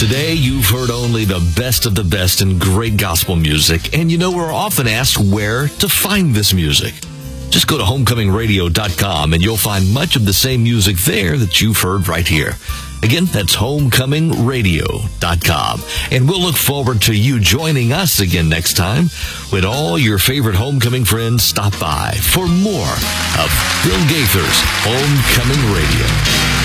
Today, you've heard only the best of the best in great gospel music, and you know we're often asked where to find this music. Just go to homecomingradio.com and you'll find much of the same music there that you've heard right here. Again, that's homecomingradio.com. And we'll look forward to you joining us again next time when all your favorite homecoming friends stop by for more of Bill Gaither's Homecoming Radio.